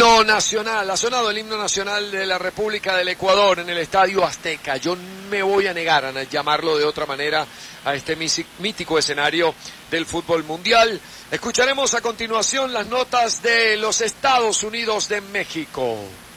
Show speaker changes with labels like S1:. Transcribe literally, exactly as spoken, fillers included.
S1: himno nacional, ha sonado el himno nacional de la República del Ecuador en el Estadio Azteca. Yo me voy a negar a llamarlo de otra manera a este mítico escenario del fútbol mundial. Escucharemos a continuación las notas de los Estados Unidos de México.